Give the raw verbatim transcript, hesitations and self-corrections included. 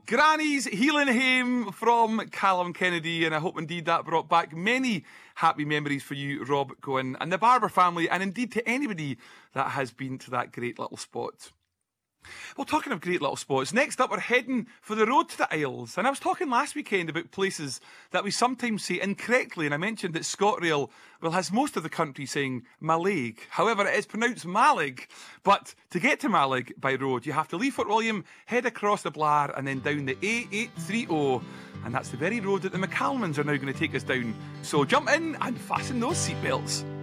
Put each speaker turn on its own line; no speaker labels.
Granny's healing home from Callum Kennedy, and I hope indeed that brought back many happy memories for you, Rob Gwynn, and the Barber family, and indeed to anybody that has been to that great little spot. Well, talking of great little spots, next up we're heading for the road to the Isles. And I was talking last weekend about places that we sometimes say incorrectly, and I mentioned that ScotRail, well, has most of the country saying Mallaig. However, it is pronounced Mallaig. But to get to Mallaig by road, you have to leave Fort William, head across the Blair, and then down the A eight thirty. And that's the very road that the McCalmans are now going to take us down. So jump in and fasten those seatbelts.